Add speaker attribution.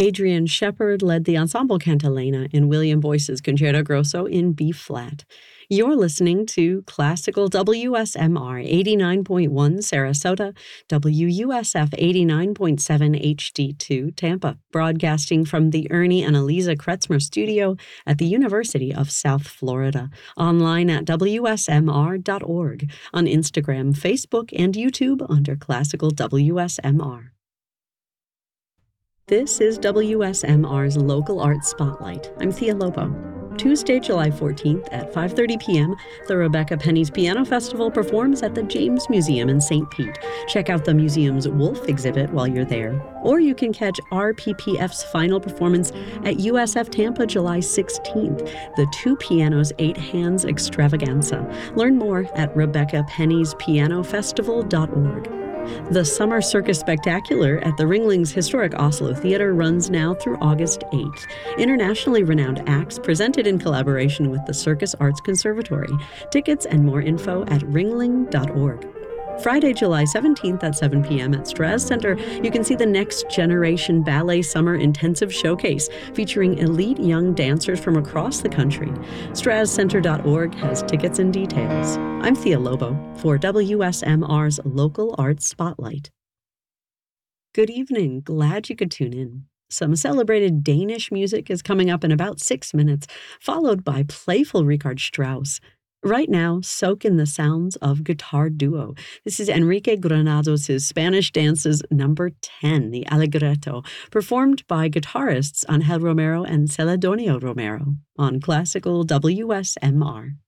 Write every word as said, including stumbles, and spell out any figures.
Speaker 1: Adrian Shepard led the Ensemble Cantilena in William Boyce's Concerto Grosso in B-flat. You're listening to Classical W S M R eighty-nine point one Sarasota, W U S F eighty-nine point seven H D two Tampa, broadcasting from the Ernie and Eliza Kretzmer Studio at the University of South Florida, online at W S M R dot org, on Instagram, Facebook, and YouTube under Classical W S M R. This is W S M R's Local Arts Spotlight. I'm Thea Lobo. Tuesday, July fourteenth at five thirty p.m., the Rebecca Penny's Piano Festival performs at the James Museum in Saint Pete. Check out the museum's Wolf exhibit while you're there. Or you can catch R P P F's final performance at U S F Tampa July sixteenth, the Two Pianos, Eight Hands Extravaganza. Learn more at rebecca penny's piano festival dot org. The Summer Circus Spectacular at the Ringling's Historic Oslo Theatre runs now through August eighth. Internationally renowned acts presented in collaboration with the Circus Arts Conservatory. Tickets and more info at ringling dot org. Friday, July seventeenth at seven p.m. at Straz Center, you can see the Next Generation Ballet Summer Intensive Showcase featuring elite young dancers from across the country. straz center dot org has tickets and details. I'm Thea Lobo for W S M R's Local Arts Spotlight. Good evening. Glad you could tune in. Some celebrated Danish music is coming up in about six minutes, followed by playful Richard Strauss. Right now, soak in the sounds of Guitar Duo. This is Enrique Granados' Spanish dances number ten, the Allegretto, performed by guitarists Angel Romero and Celedonio Romero on Classical W S M R.